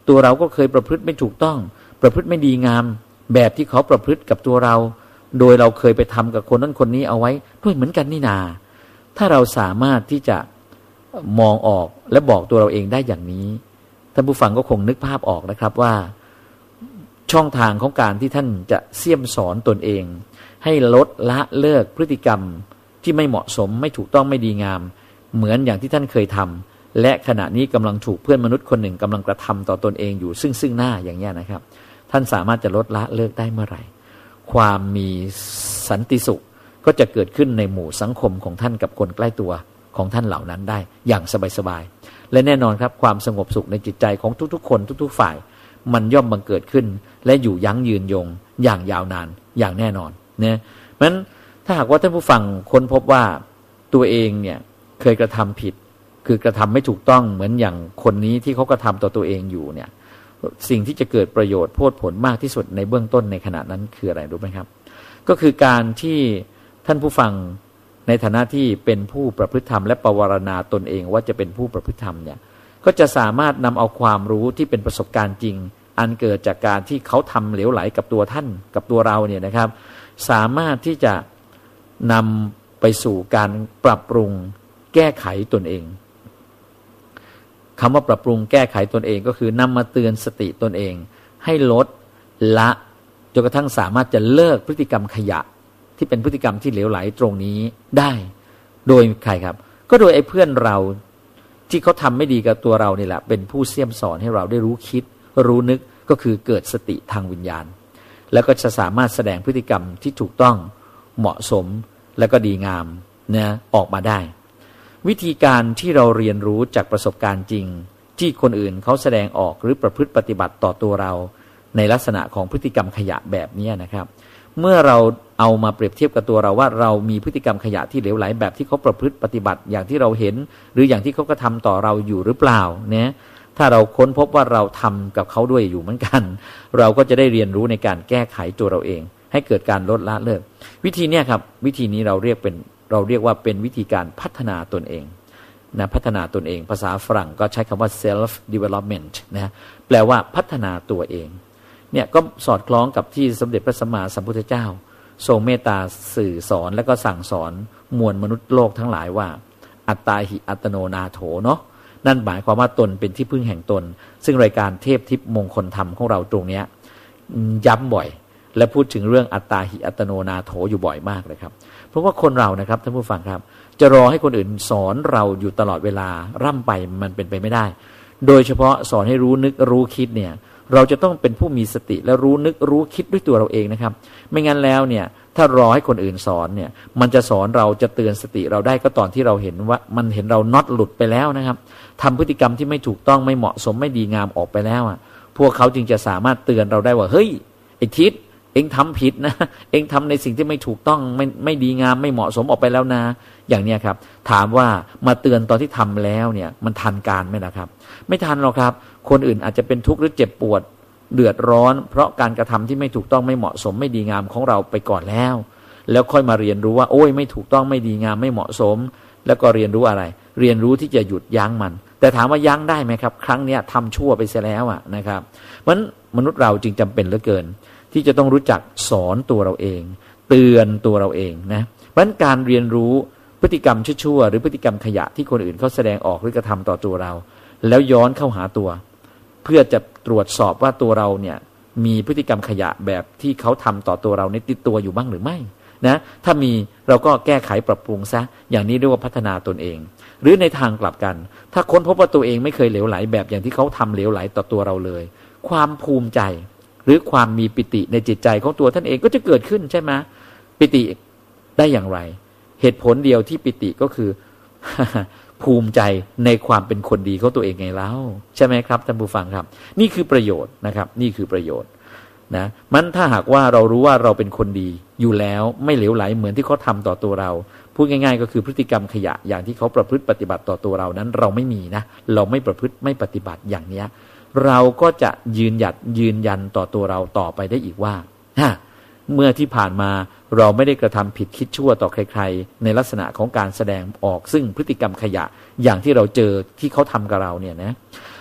ตัวเราก็เคยประพฤติไม่ถูกต้องประพฤติไม่ดีงามแบบที่เขาประพฤติกับตัวเราโดยเราเคยไปทำกับคนนั้นคนนี้เอาไว้ด้วยเหมือนกันนี่นาถ้าเราสามารถที่จะมองออกและบอกตัวเราเองได้อย่างนี้ท่านผู้ฟังก็คงนึกภาพออกนะครับว่าช่องทางของการที่ท่านจะเสี่ยมสอนตนเองให้ลดละเลิกพฤติกรรมที่ไม่เหมาะสมไม่ถูกต้องไม่ดีงามเหมือนอย่างที่ท่านเคยทำและขณะนี้กำลังถูกเพื่อนมนุษย์คนหนึ่งกำลังกระทำต่อตนเองอยู่ซึ่งหน้าอย่างนี้นะครับท่านสามารถจะลดละเลิกได้เมื่อไหร่ความมีสันติสุขก็จะเกิดขึ้นในหมู่สังคมของท่านกับคนใกล้ตัวของท่านเหล่านั้นได้อย่างสบายๆและแน่นอนครับความสงบสุขในจิตใจของทุกๆคนทุกๆฝ่ายมันย่อมบังเกิดขึ้นและอยู่ยั้งยืนยงอย่างยาวนานอย่างแน่นอนเนี่ยเพราะฉะนั้นถ้าหากว่าท่านผู้ฟังค้นพบว่าตัวเองเนี่ยเคยกระทำผิดคือกระทำไม่ถูกต้องเหมือนอย่างคนนี้ที่เขากระทำต่อตัวเองอยู่เนี่ยสิ่งที่จะเกิดประโยชน์โพดผลมากที่สุดในเบื้องต้นในขณะนั้นคืออะไรรู้ไหมครับก็คือการที่ท่านผู้ฟังในฐานะที่เป็นผู้ประพฤติธรรมและปวารณาตนเองว่าจะเป็นผู้ประพฤติธรรมเนี่ยก็จะสามารถนำเอาความรู้ที่เป็นประสบการณ์จริงอันเกิดจากการที่เขาทำเหลวไหลกับตัวท่านกับตัวเราเนี่ยนะครับสามารถที่จะนำไปสู่การปรับปรุงแก้ไขตนเองคำว่าปรับปรุงแก้ไขตนเองก็คือนำมาเตือนสติตนเองให้ลดละจนกระทั่งสามารถจะเลิกพฤติกรรมขยะที่เป็นพฤติกรรมที่เหลวไหลตรงนี้ได้โดยใครครับก็โดยไอ้เพื่อนเราที่เขาทำไม่ดีกับตัวเรานี่แหละเป็นผู้เสี่ยมสอนให้เราได้รู้คิดรู้นึกก็คือเกิดสติทางวิญญาณแล้วก็จะสามารถแสดงพฤติกรรมที่ถูกต้องเหมาะสมและก็ดีงามนะออกมาได้วิธีการที่เราเรียนรู้จากประสบการณ์จริงที่คนอื่นเขาแสดงออกหรือประพฤติปฏิบัติต่อตัวเราในลักษณะของพฤติกรรมขยะแบบนี้นะครับเมื่อเราเอามาเปรียบเทียบกับตัวเราว่าเรามีพฤติกรรมขยะที่เหลวไหลแบบที่เขาประพฤติปฏิบัติอย่างที่เราเห็นหรืออย่างที่เขากระทำต่อเราอยู่หรือเปล่าเนี่ยถ้าเราค้นพบว่าเราทำกับเขาด้วยอยู่เหมือนกันเราก็จะได้เรียนรู้ในการแก้ไขตัวเราเองให้เกิดการลดละเลิกวิธีนี้ครับวิธีนี้เราเรียกว่าเป็นวิธีการพัฒนาตนเองนะพัฒนาตนเองภาษาฝรั่งก็ใช้คำว่า self development นะแปลว่าพัฒนาตัวเองเนี่ยก็สอดคล้องกับที่สมเด็จพระสัมมาสัมพุทธเจ้าทรงเมตตาสื่อสอนและก็สั่งสอนมวลมนุษย์โลกทั้งหลายว่าอัตตาหิอัตโนนาโถเนาะนั่นหมายความว่าตนเป็นที่พึ่งแห่งตนซึ่งรายการเทพทิพย์มงคลธรรมของเราตรงนี้ย้ำบ่อยและพูดถึงเรื่องอัตตาหิอัตโนนาโถอยู่บ่อยมากเลยครับเพราะว่าคนเรานะครับท่านผู้ฟังครับจะรอให้คนอื่นสอนเราอยู่ตลอดเวลาร่ำไปมันเป็นไปไม่ได้โดยเฉพาะสอนให้รู้นึกรู้คิดเนี่ยเราจะต้องเป็นผู้มีสติและรู้นึกรู้คิดด้วยตัวเราเองนะครับไม่งั้นแล้วเนี่ยถ้ารอให้คนอื่นสอนเนี่ยมันจะสอนเราจะเตือนสติเราได้ก็ตอนที่เราเห็นว่ามันเห็นเราน็อตหลุดไปแล้วนะครับทำพฤติกรรมที่ไม่ถูกต้องไม่เหมาะสมไม่ดีงามออกไปแล้วอ่ะพวกเขาจึงจะสามารถเตือนเราได้ว่าเฮ้ยไอ้ทิศเอ็งทำผิดนะเอ็งทำในสิ่งที่ไม่ถูกต้องไม่ดีงามไม่เหมาะสมออกไปแล้วนะอย่างเนี้ยครับถามว่ามาเตือนตอนที่ทำแล้วเนี่ยมันทันการไหมล่ะครับไม่ทันหรอกครับคนอื่นอาจจะเป็นทุกข์หรือเจ็บปวดเดือดร้อนเพราะการกระทำที่ไม่ถูกต้องไม่เหมาะสมไม่ดีงามของเราไปก่อนแล้วค่อยมาเรียนรู้ว่าโอ้ยไม่ถูกต้องไม่ดีงามไม่เหมาะสมแล้วก็เรียนรู้อะไรเรียนรู้ที่จะหยุดยั้งมันแต่ถามว่ายั้งได้ไหมครับครั้งนี้ทำชั่วไปเสียแล้วนะครับเพราะฉะนั้นมนุษย์เราจึงจำเป็นเหลือเกินที่จะต้องรู้จักสอนตัวเราเองเตือนตัวเราเองนะเพราะฉะนั้นการเรียนรู้พฤติกรรมชั่วหรือพฤติกรรมขยะที่คนอื่นเขาแสดงออกหรือกระทำต่อตัวเราแล้วย้อนเข้าหาตัวเพื่อจะตรวจสอบว่าตัวเราเนี่ยมีพฤติกรรมขยะแบบที่เขาทำต่อตัวเราในติดตัวอยู่บ้างหรือไม่นะถ้ามีเราก็แก้ไขปรับปรุงซะอย่างนี้เรียกว่าพัฒนาตนเองหรือในทางกลับกันถ้าค้นพบว่าตัวเองไม่เคยเหลวไหลแบบอย่างที่เขาทำเหลวไหลต่อตัวเราเลยความภูมิใจหรือความมีปิติในจิตใจของตัวท่านเองก็จะเกิดขึ้นใช่ไหมปิติได้อย่างไรเหตุผลเดียวที่ปิติก็คือ ภูมิใจในความเป็นคนดีของตัวเองไงเล่าใช่ไหมครับท่านผู้ฟังครับนี่คือประโยชน์นะครับนี่คือประโยชน์นะมันถ้าหากว่าเรารู้ว่าเราเป็นคนดีอยู่แล้วไม่เหลวไหลเหมือนที่เขาทำต่อตัวเราพูดง่ายๆก็คือพฤติกรรมขยะอย่างที่เขาประพฤติปฏิบัติต่อตัวเรานั้นเราไม่มีนะเราไม่ประพฤติไม่ปฏิบัติอย่างเนี้ยเราก็จะยืนยันต่อตัวเราต่อไปได้อีกว่าเมื่อที่ผ่านมาเราไม่ได้กระทำผิดคิดชั่วต่อใครๆในลักษณะของการแสดงออกซึ่งพฤติกรรมขยะอย่างที่เราเจอที่เขาทำกับเราเนี่ยนะ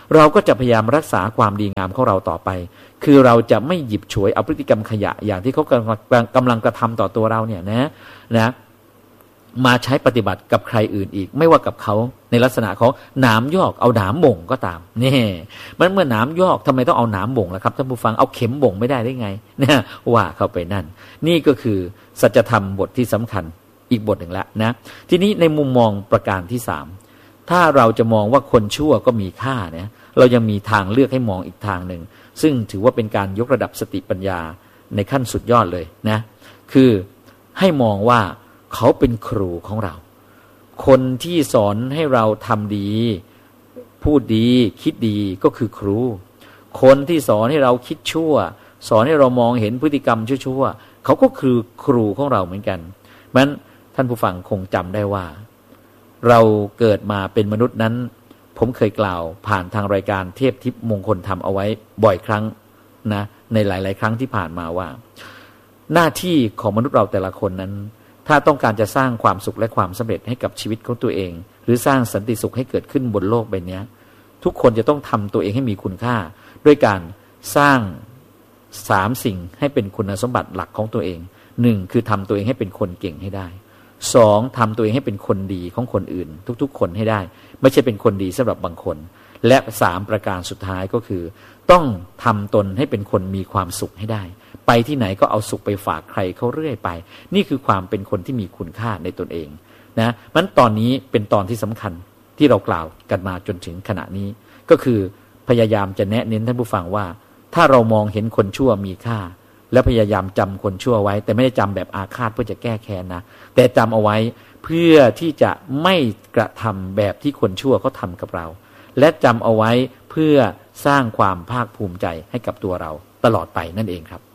เราก็จะพยายามรักษาความดีงามของเราต่อไปคือเราจะไม่หยิบฉวยเอาพฤติกรรมขยะอย่างที่เขากำลังกระทำต่อตัวเราเนี่ยนะมาใช้ปฏิบัติกับใครอื่นอีกไม่ว่ากับเขาในลักษณะของหนามยอกเอาหนามบ่งก็ตามนี่มันเมื่อหนามยอกทำไมต้องเอาหนามบ่งล่ะครับท่านผู้ฟังเอาเข็มบ่งไม่ได้ไงเนี่ยว่าเข้าไปนั่นนี่ก็คือสัจธรรมบทที่สำคัญอีกบทหนึ่งแล้วนะทีนี้ในมุมมองประการที่สามถ้าเราจะมองว่าคนชั่วก็มีค่าเนี่ยเรายังมีทางเลือกให้มองอีกทางหนึ่งซึ่งถือว่าเป็นการยกระดับสติปัญญาในขั้นสุดยอดเลยนะคือให้มองว่าเขาเป็นครูของเราคนที่สอนให้เราทำดีพูดดีคิดดีก็คือครูคนที่สอนให้เราคิดชั่วสอนให้เรามองเห็นพฤติกรรมชั่วๆเขาก็คือครูของเราเหมือนกันงั้นท่านผู้ฟังคงจำได้ว่าเราเกิดมาเป็นมนุษย์นั้นผมเคยกล่าวผ่านทางรายการเทพทิพย์มงคลธรรมเอาไว้บ่อยครั้งนะในหลายๆครั้งที่ผ่านมาว่าหน้าที่ของมนุษย์เราแต่ละคนนั้นถ้าต้องการจะสร้างความสุขและความสำเร็จให้กับชีวิตของตัวเองหรือสร้างสันติสุขให้เกิดขึ้นบนโลกใบนี้ทุกคนจะต้องทำตัวเองให้มีคุณค่าด้วยการสร้าง3สิ่งให้เป็นคุณสมบัติหลักของตัวเอง1คือทำตัวเองให้เป็นคนเก่งให้ได้2ทำตัวเองให้เป็นคนดีของคนอื่นทุกๆคนให้ได้ไม่ใช่เป็นคนดีสำหรับบางคนและ3ประการสุดท้ายก็คือต้องทำตนให้เป็นคนมีความสุขให้ได้ไปที่ไหนก็เอาสุขไปฝากใครเขาเรื่อยไปนี่คือความเป็นคนที่มีคุณค่าในตนเองนะมันตอนนี้เป็นตอนที่สำคัญที่เรากล่าวกันมาจนถึงขณะนี้ก็คือพยายามจะแนะเน้นท่านผู้ฟังว่าถ้าเรามองเห็นคนชั่วมีค่าและพยายามจำคนชั่วไว้แต่ไม่ได้จำแบบอาฆาตเพื่อจะแก้แค้นนะแต่จำเอาไว้เพื่อที่จะไม่กระทำแบบที่คนชั่วเขาทำกับเราและจำเอาไว้เพื่อสร้างความภาคภูมิใจให้กับตัวเราตลอดไปนั่นเองครับ